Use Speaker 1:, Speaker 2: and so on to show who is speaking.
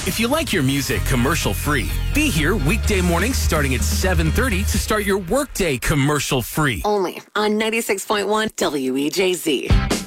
Speaker 1: If you like your music commercial-free, be here weekday mornings starting at 7:30 to start your workday commercial-free.
Speaker 2: Only on 96.1 WEJZ.